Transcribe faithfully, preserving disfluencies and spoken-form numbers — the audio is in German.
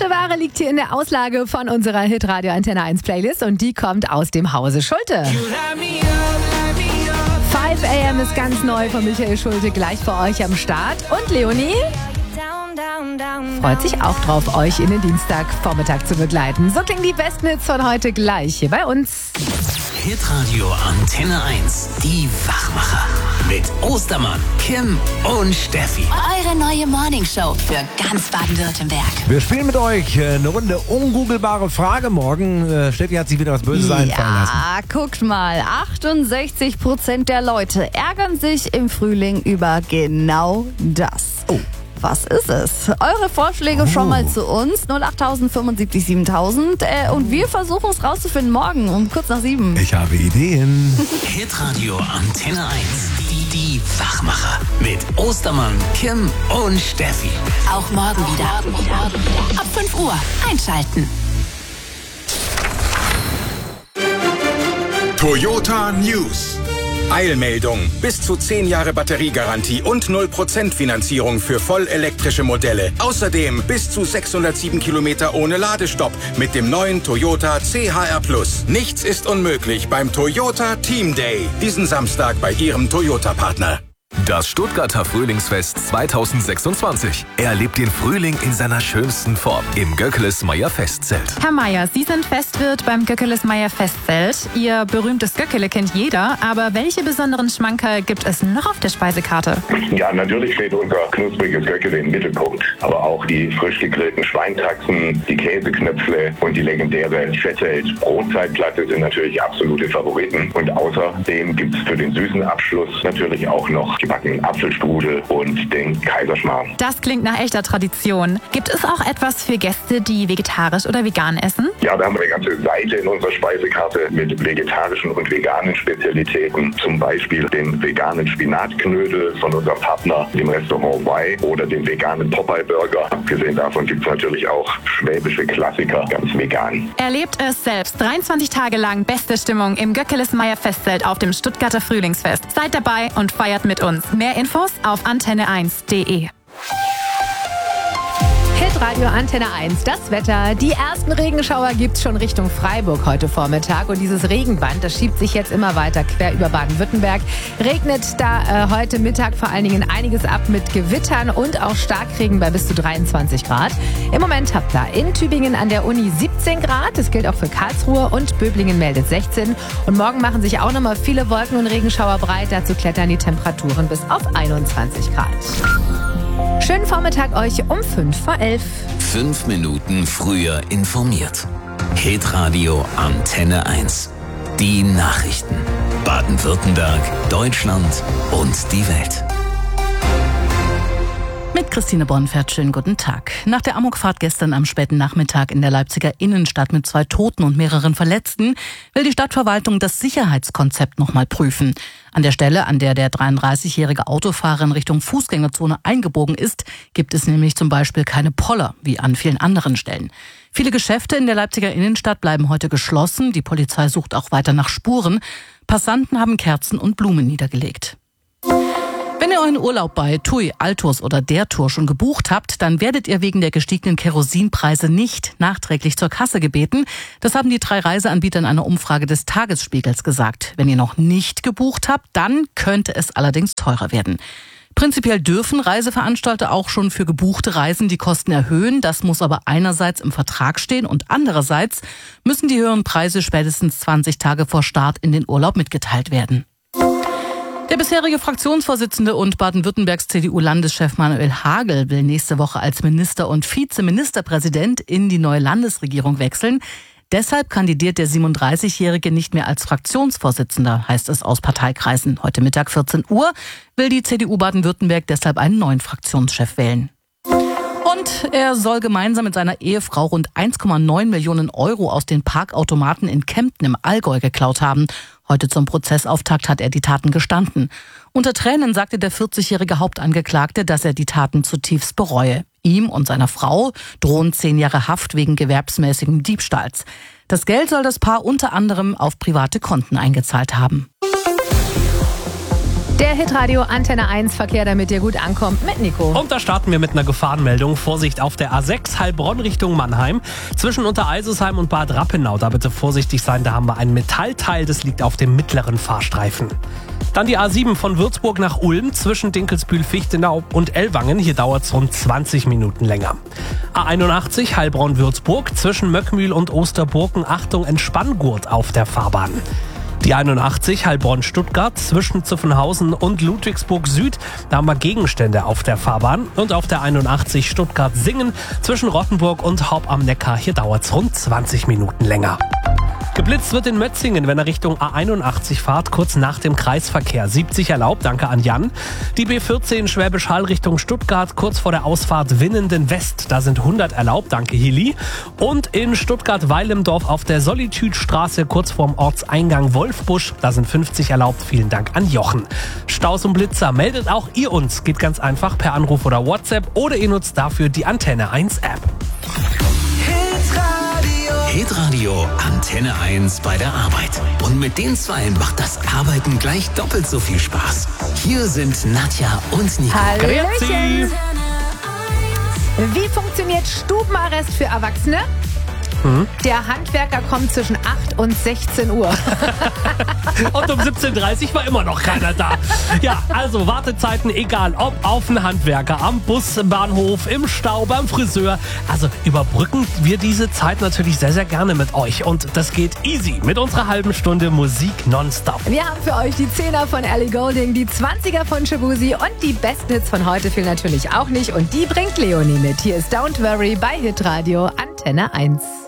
Frische Ware liegt hier in der Auslage von unserer Hitradio Antenne eins Playlist und die kommt aus dem Hause Schulte. five a m ist ganz neu von Michael Schulte, gleich für euch am Start. Und Leonie freut sich auch drauf, euch in den Dienstagvormittag zu begleiten. So klingen die besten Hits von heute gleich hier bei uns. Hitradio Antenne eins, die Wachmacher. Mit Ostermann, Kim und Steffi. Eure neue Morningshow für ganz Baden-Württemberg. Wir spielen mit euch eine Runde ungoogelbare Frage morgen. Äh, Steffi hat sich wieder was Böses ja, einfallen lassen. Ja, guckt mal. achtundsechzig Prozent der Leute ärgern sich im Frühling über genau das. Oh. Was ist es? Eure Vorschläge Oh. schon mal zu uns. null acht fünfundsiebzig siebentausend. Äh, und wir versuchen es rauszufinden morgen um kurz nach sieben. Ich habe Ideen. Hitradio Antenne eins, die, die Wachmacher. Mit Ostermann, Kim und Steffi. Auch morgen wieder. Ab fünf Uhr einschalten. Toyota News. Eilmeldung. Bis zu zehn Jahre Batteriegarantie und null Prozent Finanzierung für vollelektrische Modelle. Außerdem bis zu sechshundertsieben Kilometer ohne Ladestopp mit dem neuen Toyota C H R Plus. Nichts ist unmöglich beim Toyota Team Day. Diesen Samstag bei Ihrem Toyota-Partner. Das Stuttgarter Frühlingsfest zweitausendsechsundzwanzig. Erlebt den Frühling in seiner schönsten Form im Göckeles-Meyer Festzelt. Herr Meyer, Sie sind Festwirt beim Göckeles-Meyer Festzelt. Ihr berühmtes Göckele kennt jeder, aber welche besonderen Schmankerl gibt es noch auf der Speisekarte? Ja, natürlich steht unser knuspriges Göckele im Mittelpunkt, aber auch die frisch gegrillten Schweintaxen, die Käseknöpfle und die legendäre Festzelt-Brotzeitplatte sind natürlich absolute Favoriten. Und außerdem gibt es für den süßen Abschluss natürlich auch noch gebackenen Apfelstrudel und den Kaiserschmarrn. Das klingt nach echter Tradition. Gibt es auch etwas für Gäste, die vegetarisch oder vegan essen? Ja, da haben wir eine ganze Seite in unserer Speisekarte mit vegetarischen und veganen Spezialitäten. Zum Beispiel den veganen Spinatknödel von unserem Partner, dem Restaurant Y, oder den veganen Popeye-Burger. Abgesehen davon gibt es natürlich auch schwäbische Klassiker, ganz vegan. Erlebt es selbst. dreiundzwanzig Tage lang beste Stimmung im Göckeles-Meyer Festzelt auf dem Stuttgarter Frühlingsfest. Seid dabei und feiert mit uns. Mehr Infos auf antenne eins punkt de. Hitradio Antenne eins, das Wetter. Die ersten Regenschauer gibt's schon Richtung Freiburg heute Vormittag. Und dieses Regenband, das schiebt sich jetzt immer weiter quer über Baden-Württemberg. Regnet da äh, heute Mittag vor allen Dingen einiges ab mit Gewittern und auch Starkregen bei bis zu dreiundzwanzig Grad. Im Moment habt ihr in Tübingen an der Uni siebzehn Grad. Das gilt auch für Karlsruhe und Böblingen meldet sechzehn. Und morgen machen sich auch nochmal viele Wolken und Regenschauer breit. Dazu klettern die Temperaturen bis auf einundzwanzig Grad. Schönen Vormittag euch um fünf vor elf. Fünf Minuten früher informiert. Hitradio Antenne eins. Die Nachrichten. Baden-Württemberg, Deutschland und die Welt. Mit Christine Bonfert, schönen guten Tag. Nach der Amokfahrt gestern am späten Nachmittag in der Leipziger Innenstadt mit zwei Toten und mehreren Verletzten will die Stadtverwaltung das Sicherheitskonzept nochmal prüfen. An der Stelle, an der der dreiunddreißigjährige Autofahrer in Richtung Fußgängerzone eingebogen ist, gibt es nämlich zum Beispiel keine Poller, wie an vielen anderen Stellen. Viele Geschäfte in der Leipziger Innenstadt bleiben heute geschlossen. Die Polizei sucht auch weiter nach Spuren. Passanten haben Kerzen und Blumen niedergelegt. Wenn ihr euren Urlaub bei TUI, Altours oder der Tour schon gebucht habt, dann werdet ihr wegen der gestiegenen Kerosinpreise nicht nachträglich zur Kasse gebeten. Das haben die drei Reiseanbieter in einer Umfrage des Tagesspiegels gesagt. Wenn ihr noch nicht gebucht habt, dann könnte es allerdings teurer werden. Prinzipiell dürfen Reiseveranstalter auch schon für gebuchte Reisen die Kosten erhöhen. Das muss aber einerseits im Vertrag stehen und andererseits müssen die höheren Preise spätestens zwanzig Tage vor Start in den Urlaub mitgeteilt werden. Der bisherige Fraktionsvorsitzende und Baden-Württembergs C D U-Landeschef Manuel Hagel will nächste Woche als Minister und Vizeministerpräsident in die neue Landesregierung wechseln. Deshalb kandidiert der siebenunddreißigjährige nicht mehr als Fraktionsvorsitzender, heißt es aus Parteikreisen. Heute Mittag vierzehn Uhr will die C D U Baden-Württemberg deshalb einen neuen Fraktionschef wählen. Und er soll gemeinsam mit seiner Ehefrau rund eins Komma neun Millionen Euro aus den Parkautomaten in Kempten im Allgäu geklaut haben. Heute zum Prozessauftakt hat er die Taten gestanden. Unter Tränen sagte der vierzigjährige Hauptangeklagte, dass er die Taten zutiefst bereue. Ihm und seiner Frau drohen zehn Jahre Haft wegen gewerbsmäßigen Diebstahls. Das Geld soll das Paar unter anderem auf private Konten eingezahlt haben. Der Hitradio Antenne eins Verkehr, damit ihr gut ankommt, mit Nico. Und da starten wir mit einer Gefahrenmeldung. Vorsicht auf der A sechs Heilbronn Richtung Mannheim. Zwischen Untereisesheim und Bad Rappenau. Da bitte vorsichtig sein, da haben wir ein Metallteil, das liegt auf dem mittleren Fahrstreifen. Dann die A sieben von Würzburg nach Ulm zwischen Dinkelsbühl-Fichtenau und Ellwangen. Hier dauert es rund zwanzig Minuten länger. A einundachtzig Heilbronn-Würzburg zwischen Möckmühl und Osterburken. Achtung, Entspanngurt auf der Fahrbahn. Die einundachtzig Heilbronn-Stuttgart zwischen Zuffenhausen und Ludwigsburg Süd. Da haben wir Gegenstände auf der Fahrbahn. Und auf der einundachtzig Stuttgart-Singen zwischen Rottenburg und Horb am Neckar. Hier dauert es rund zwanzig Minuten länger. Geblitzt wird in Mötzingen, wenn er Richtung A einundachtzig fahrt, kurz nach dem Kreisverkehr. siebzig erlaubt, danke an Jan. Die B vierzehn Schwäbisch Hall Richtung Stuttgart, kurz vor der Ausfahrt Winnenden West. Da sind hundert erlaubt, danke Hili. Und in Stuttgart-Weilemdorf auf der Solitüdstraße, kurz vorm Ortseingang Wolfbusch, da sind fünfzig erlaubt, vielen Dank an Jochen. Staus und Blitzer, meldet auch ihr uns. Geht ganz einfach per Anruf oder WhatsApp oder ihr nutzt dafür die Antenne eins App. Hitradio Antenne eins bei der Arbeit. Und mit den zwei macht das Arbeiten gleich doppelt so viel Spaß. Hier sind Nadja und Nico. Hallöchen. Wie funktioniert Stubenarrest für Erwachsene? Hm? Der Handwerker kommt zwischen acht und sechzehn Uhr. Und um siebzehn Uhr dreißig war immer noch keiner da. Ja, also Wartezeiten, egal ob auf einen Handwerker, am Busbahnhof, im Stau, beim Friseur. Also überbrücken wir diese Zeit natürlich sehr, sehr gerne mit euch. Und das geht easy mit unserer halben Stunde Musik nonstop. Wir haben für euch die Zehner von Ellie Goulding, die Zwanziger von Shabuzi und die besten Hits von heute fehlen natürlich auch nicht. Und die bringt Leonie mit. Hier ist Don't Worry bei Hitradio Antenne eins.